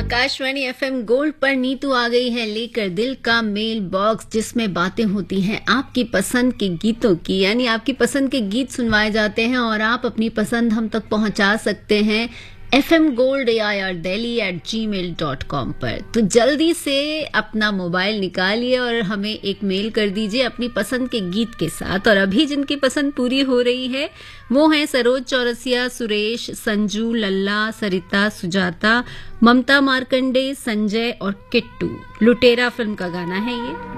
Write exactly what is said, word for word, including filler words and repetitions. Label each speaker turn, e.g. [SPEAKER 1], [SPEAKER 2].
[SPEAKER 1] Akashvani FM gold पर नीतू आ गई है लेकर दिल का मेल बॉक्स, जिसमें बातें होती हैं आपकी पसंद के गीतों की। यानी आपकी पसंद के गीत सुनवाए जाते हैं और आप अपनी पसंद हम तक पहुंचा सकते हैं एफ एम गोल्ड या are Delhi eight ji mail dot com पर। तो जल्दी से अपना मोबाइल निकालिए और हमें एक मेल कर दीजिए अपनी पसंद के गीत के साथ। और अभी जिनकी पसंद पूरी हो रही है वो हैं सरोज चौरसिया, सुरेश, संजू, लल्ला, सरिता, सुजाता, ममता मार्कंडे, संजय और किट्टू। लुटेरा फिल्म का गाना है ये।